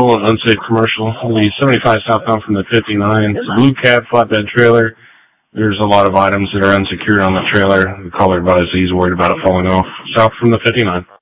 vehicle, an unsafe commercial. The 75 southbound from the 59. It's a blue cab flatbed trailer. There's a lot of items that are unsecured on the trailer. The caller advised he's worried about it falling off south from the 59.